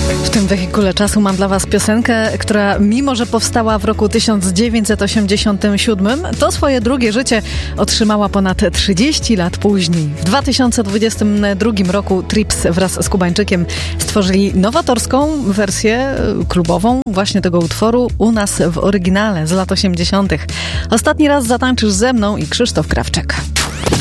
W tym wehikule czasu mam dla Was piosenkę, która mimo, że powstała w roku 1987, to swoje drugie życie otrzymała ponad 30 lat później. W 2022 roku Trips wraz z Kubańczykiem stworzyli nowatorską wersję klubową właśnie tego utworu u nas w oryginale z lat 80. Ostatni raz zatańczysz ze mną i Krzysztof Krawczyk.